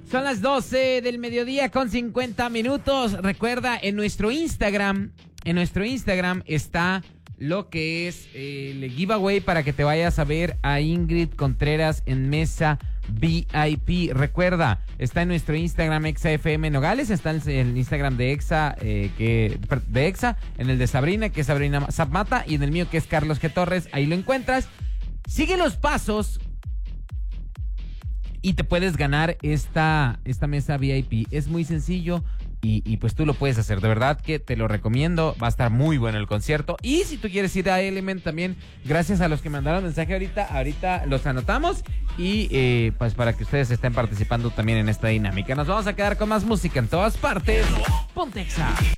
Son las 12 del mediodía con 50 minutos. Recuerda, en nuestro Instagram está lo que es el giveaway para que te vayas a ver a Ingrid Contreras en Mesa VIP. Recuerda, está en nuestro Instagram ExaFM Nogales, está en el Instagram de Exa, de Exa, en el de Sabrina, que es Sabrina Zapmata, y en el mío, que es Carlos G. Torres. Ahí lo encuentras. Sigue los pasos y te puedes ganar esta mesa VIP. Es muy sencillo y pues tú lo puedes hacer. De verdad que te lo recomiendo. Va a estar muy bueno el concierto. Y si tú quieres ir a Element también, gracias a los que mandaron mensaje ahorita los anotamos. Y pues para que ustedes estén participando también en esta dinámica. Nos vamos a quedar con más música en todas partes. Ponte Exa.